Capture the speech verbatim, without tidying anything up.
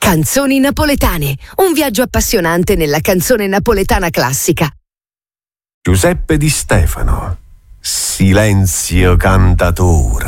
Canzoni napoletane, un viaggio appassionante nella canzone napoletana classica. Giuseppe Di Stefano, Silenzio cantatore.